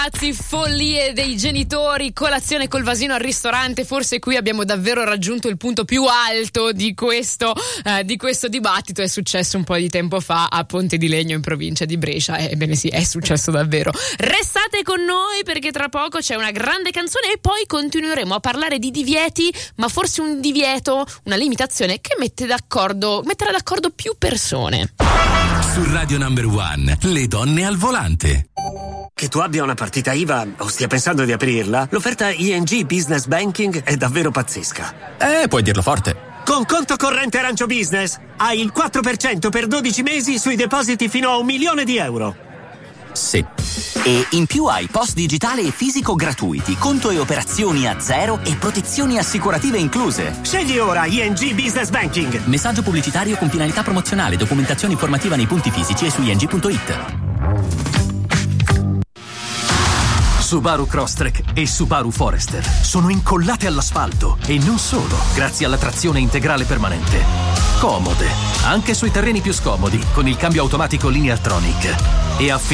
Follie dei genitori, colazione col vasino al ristorante. Forse qui abbiamo davvero raggiunto il punto più alto di questo dibattito. È successo un po' di tempo fa a Ponte di Legno in provincia di Brescia. Ebbene sì, è successo davvero. Restate con noi perché tra poco c'è una grande canzone e poi continueremo a parlare di divieti, ma forse un divieto, una limitazione che metterà d'accordo più persone. Su Radio Number One, le donne al volante. Che tu abbia una partita IVA o stia pensando di aprirla, l'offerta ING Business Banking è davvero pazzesca. Puoi dirlo forte. Con conto corrente Arancio Business hai il 4% per 12 mesi sui depositi fino a €1.000.000. Sì. E in più hai post digitale e fisico gratuiti, conto e operazioni a zero e protezioni assicurative incluse. Scegli ora ING Business Banking. Messaggio pubblicitario con finalità promozionale, documentazione informativa nei punti fisici e su ing.it. Subaru Crosstrek e Subaru Forester sono incollate all'asfalto e non solo, grazie alla trazione integrale permanente. Comode, anche sui terreni più scomodi, con il cambio automatico Lineartronic. E